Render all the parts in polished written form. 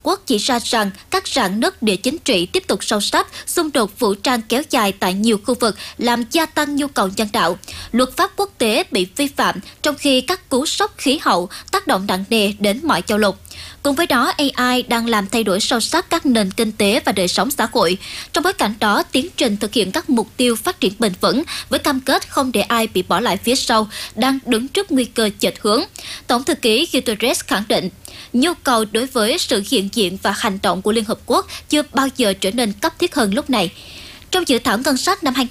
Quốc chỉ ra rằng các rạn nứt địa chính trị tiếp tục sâu sắc, xung đột vũ trang kéo dài tại nhiều khu vực làm gia tăng nhu cầu nhân đạo. Luật pháp quốc tế bị vi phạm, trong khi các cú sốc khí hậu tác động nặng nề đến mọi châu lục. Cùng với đó, AI đang làm thay đổi sâu sắc các nền kinh tế và đời sống xã hội. Trong bối cảnh đó, tiến trình thực hiện các mục tiêu phát triển bền vững với cam kết không để ai bị bỏ lại phía sau đang đứng trước nguy cơ chệch hướng. Tổng thư ký Guterres khẳng định, nhu cầu đối với sự hiện diện và hành động của Liên Hợp Quốc chưa bao giờ trở nên cấp thiết hơn lúc này. Trong dự thảo ngân sách năm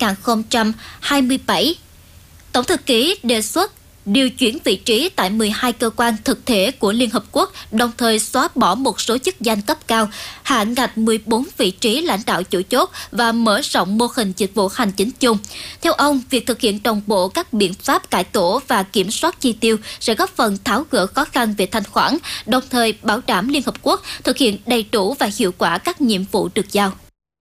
2027, Tổng thư ký đề xuất điều chuyển vị trí tại 12 cơ quan thực thể của Liên Hợp Quốc, đồng thời xóa bỏ một số chức danh cấp cao, hạ ngạch 14 vị trí lãnh đạo chủ chốt và mở rộng mô hình dịch vụ hành chính chung. Theo ông, việc thực hiện đồng bộ các biện pháp cải tổ và kiểm soát chi tiêu sẽ góp phần tháo gỡ khó khăn về thanh khoản, đồng thời bảo đảm Liên Hợp Quốc thực hiện đầy đủ và hiệu quả các nhiệm vụ được giao.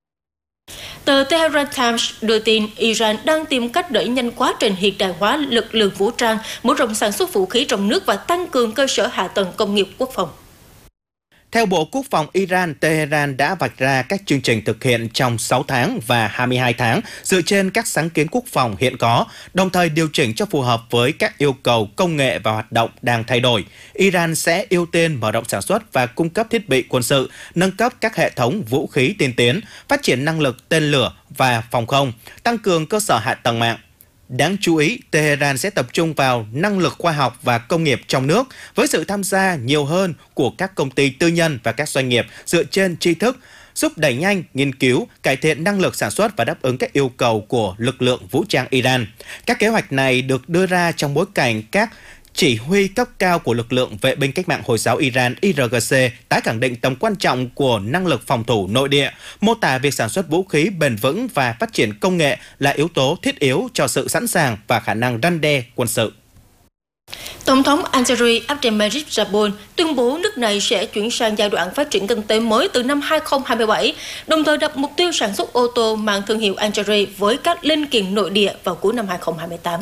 Tờ Tehran Times đưa tin Iran đang tìm cách đẩy nhanh quá trình hiện đại hóa lực lượng vũ trang, mở rộng sản xuất vũ khí trong nước và tăng cường cơ sở hạ tầng công nghiệp quốc phòng. Theo Bộ Quốc phòng Iran, Tehran đã vạch ra các chương trình thực hiện trong 6 tháng và 22 tháng dựa trên các sáng kiến quốc phòng hiện có, đồng thời điều chỉnh cho phù hợp với các yêu cầu công nghệ và hoạt động đang thay đổi. Iran sẽ ưu tiên mở rộng sản xuất và cung cấp thiết bị quân sự, nâng cấp các hệ thống vũ khí tiên tiến, phát triển năng lực tên lửa và phòng không, tăng cường cơ sở hạ tầng mạng. Đáng chú ý, Tehran sẽ tập trung vào năng lực khoa học và công nghiệp trong nước với sự tham gia nhiều hơn của các công ty tư nhân và các doanh nghiệp dựa trên tri thức, giúp đẩy nhanh nghiên cứu, cải thiện năng lực sản xuất và đáp ứng các yêu cầu của lực lượng vũ trang Iran. Các kế hoạch này được đưa ra trong bối cảnh các chỉ huy cấp cao của lực lượng vệ binh cách mạng Hồi giáo Iran IRGC tái khẳng định tầm quan trọng của năng lực phòng thủ nội địa, mô tả việc sản xuất vũ khí bền vững và phát triển công nghệ là yếu tố thiết yếu cho sự sẵn sàng và khả năng răn đe quân sự. Tổng thống Algeria Abdelmadjid Tebboune tuyên bố nước này sẽ chuyển sang giai đoạn phát triển kinh tế mới từ năm 2027, đồng thời đặt mục tiêu sản xuất ô tô mang thương hiệu Algeria với các linh kiện nội địa vào cuối năm 2028.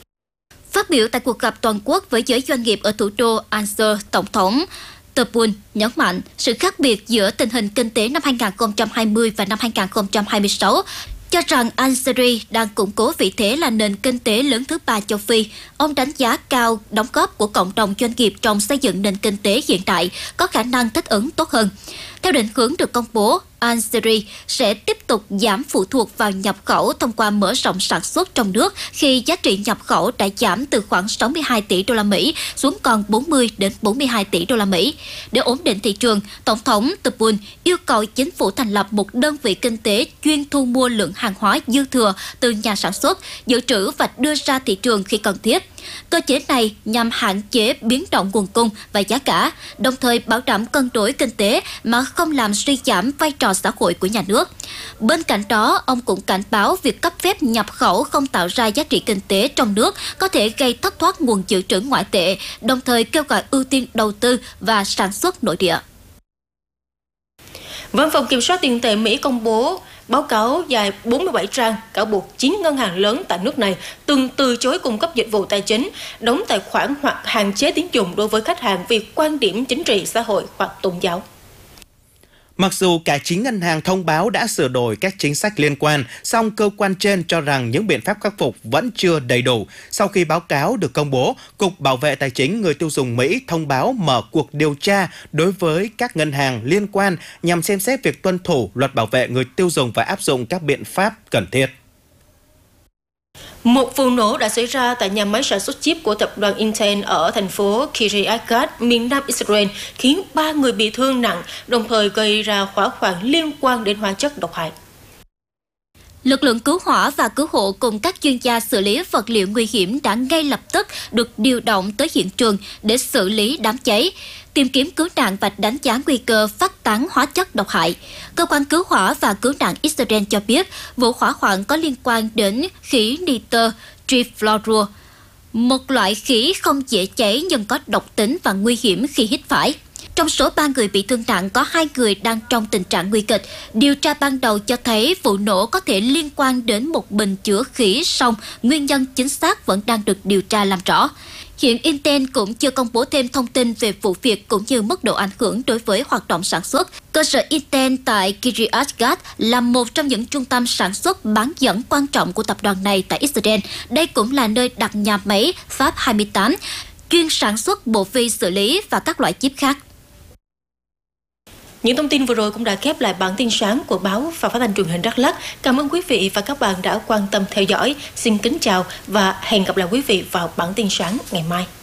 Phát biểu tại cuộc gặp toàn quốc với giới doanh nghiệp ở thủ đô Alger, Tổng thống Tebboune nhấn mạnh sự khác biệt giữa tình hình kinh tế năm 2020 và năm 2026, cho rằng Algeria đang củng cố vị thế là nền kinh tế lớn thứ 3 châu Phi. Ông đánh giá cao đóng góp của cộng đồng doanh nghiệp trong xây dựng nền kinh tế hiện đại, có khả năng thích ứng tốt hơn. Theo định hướng được công bố, Algeria sẽ tiếp tục giảm phụ thuộc vào nhập khẩu thông qua mở rộng sản xuất trong nước khi giá trị nhập khẩu đã giảm từ khoảng 62 tỷ đô la Mỹ xuống còn 40 đến 42 tỷ đô la Mỹ. Để ổn định thị trường, Tổng thống Tebboune yêu cầu chính phủ thành lập một đơn vị kinh tế chuyên thu mua lượng hàng hóa dư thừa từ nhà sản xuất, dự trữ và đưa ra thị trường khi cần thiết. Cơ chế này nhằm hạn chế biến động nguồn cung và giá cả, đồng thời bảo đảm cân đối kinh tế mà không làm suy giảm vai trò xã hội của nhà nước. Bên cạnh đó, ông cũng cảnh báo việc cấp phép nhập khẩu không tạo ra giá trị kinh tế trong nước có thể gây thất thoát nguồn dự trữ ngoại tệ, đồng thời kêu gọi ưu tiên đầu tư và sản xuất nội địa. Văn phòng Kiểm soát tiền tệ Mỹ công bố báo cáo dài 47 trang cáo buộc 9 ngân hàng lớn tại nước này từng từ chối cung cấp dịch vụ tài chính, đóng tài khoản hoặc hạn chế tín dụng đối với khách hàng vì quan điểm chính trị, xã hội hoặc tôn giáo. Mặc dù cả 9 ngân hàng thông báo đã sửa đổi các chính sách liên quan, song cơ quan trên cho rằng những biện pháp khắc phục vẫn chưa đầy đủ. Sau khi báo cáo được công bố, Cục Bảo vệ Tài chính Người tiêu dùng Mỹ thông báo mở cuộc điều tra đối với các ngân hàng liên quan nhằm xem xét việc tuân thủ luật bảo vệ người tiêu dùng và áp dụng các biện pháp cần thiết. Một vụ nổ đã xảy ra tại nhà máy sản xuất chip của tập đoàn Intel ở thành phố Kiryat Gat, miền Nam Israel, khiến 3 người bị thương nặng, đồng thời gây ra hỏa hoạn liên quan đến hóa chất độc hại. Lực lượng cứu hỏa và cứu hộ cùng các chuyên gia xử lý vật liệu nguy hiểm đã ngay lập tức được điều động tới hiện trường để xử lý đám cháy, tìm kiếm cứu nạn và đánh giá nguy cơ phát tán hóa chất độc hại. Cơ quan cứu hỏa và cứu nạn Israel cho biết vụ hỏa hoạn có liên quan đến khí nitơ trifluorua, một loại khí không dễ cháy nhưng có độc tính và nguy hiểm khi hít phải. Trong số 3 người bị thương nặng có 2 người đang trong tình trạng nguy kịch. Điều tra ban đầu cho thấy vụ nổ có thể liên quan đến một bình chứa khí, song nguyên nhân chính xác vẫn đang được điều tra làm rõ. Hiện Intel cũng chưa công bố thêm thông tin về vụ việc cũng như mức độ ảnh hưởng đối với hoạt động sản xuất. Cơ sở Intel tại Kiryat Gat là một trong những trung tâm sản xuất bán dẫn quan trọng của tập đoàn này tại Israel. Đây cũng là nơi đặt nhà máy Fab 28, chuyên sản xuất bộ vi xử lý và các loại chip khác. Những thông tin vừa rồi cũng đã khép lại bản tin sáng của báo và phát thanh truyền hình Đắk Lắk. Cảm ơn quý vị và các bạn đã quan tâm theo dõi. Xin kính chào và hẹn gặp lại quý vị vào bản tin sáng ngày mai.